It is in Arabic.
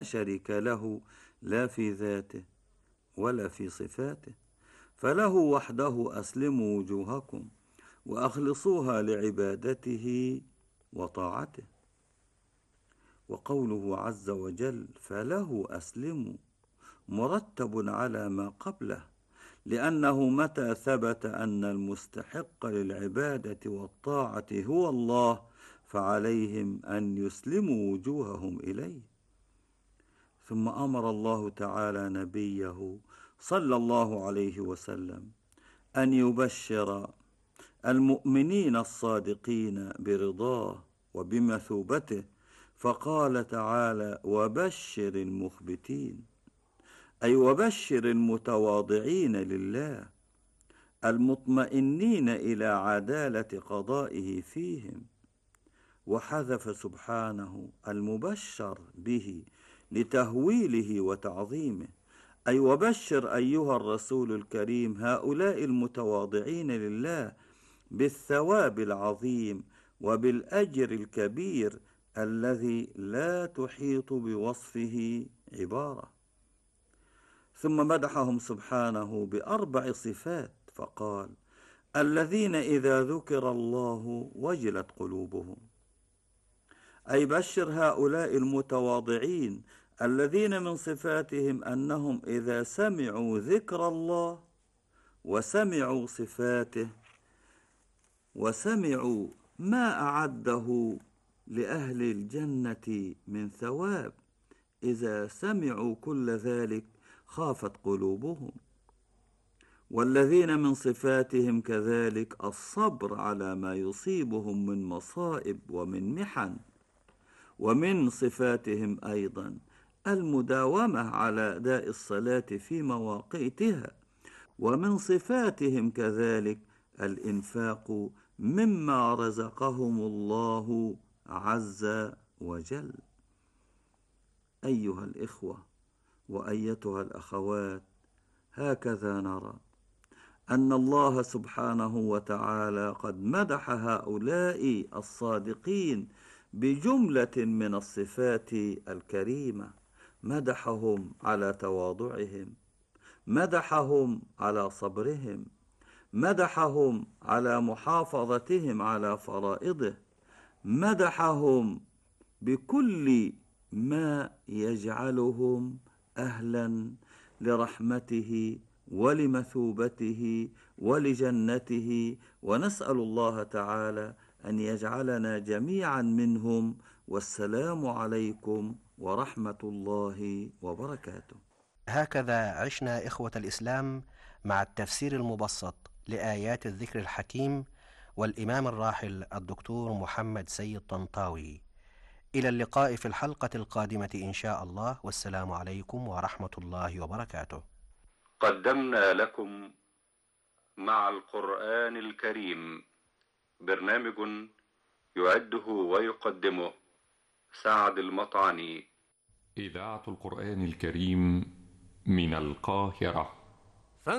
شريك له لا في ذاته ولا في صفاته، فله وحده أسلموا وجوهكم وأخلصوها لعبادته وطاعته. وقوله عز وجل فله أسلموا مرتب على ما قبله، لأنه متى ثبت أن المستحق للعبادة والطاعة هو الله فعليهم أن يسلموا وجوههم إليه. ثم أمر الله تعالى نبيه صلى الله عليه وسلم أن يبشر المؤمنين الصادقين برضاه وبمثوبته، فقال تعالى وبشر المخبتين، أي وبشر المتواضعين لله المطمئنين إلى عدالة قضائه فيهم. وحذف سبحانه المبشر به لتهويله وتعظيمه، أي وبشر أيها الرسول الكريم هؤلاء المتواضعين لله بالثواب العظيم وبالأجر الكبير الذي لا تحيط بوصفه عبارة. ثم مدحهم سبحانه بأربع صفات فقال الذين إذا ذكر الله وجلت قلوبهم، أي بشر هؤلاء المتواضعين الذين من صفاتهم أنهم إذا سمعوا ذكر الله وسمعوا صفاته وسمعوا ما أعده لأهل الجنة من ثواب، إذا سمعوا كل ذلك خافت قلوبهم. والذين من صفاتهم كذلك الصبر على ما يصيبهم من مصائب ومن محن. ومن صفاتهم أيضا المداومة على أداء الصلاة في مواقيتها. ومن صفاتهم كذلك الإنفاق مما رزقهم الله عز وجل. أيها الإخوة وأيتها الأخوات، هكذا نرى أن الله سبحانه وتعالى قد مدح هؤلاء الصادقين بجملة من الصفات الكريمة، مدحهم على تواضعهم، مدحهم على صبرهم، مدحهم على محافظتهم على فرائضه، مدحهم بكل ما يجعلهم أهلا لرحمته ولمثوبته ولجنته، ونسأل الله تعالى أن يجعلنا جميعا منهم. والسلام عليكم ورحمة الله وبركاته. هكذا عشنا إخوة الإسلام مع التفسير المبسط لآيات الذكر الحكيم والإمام الراحل الدكتور محمد سيد طنطاوي. إلى اللقاء في الحلقة القادمة إن شاء الله، والسلام عليكم ورحمة الله وبركاته. قدمنا لكم مع القرآن الكريم برنامج يعده ويقدمه سعد المطعني. إذاعة القرآن الكريم من القاهرة.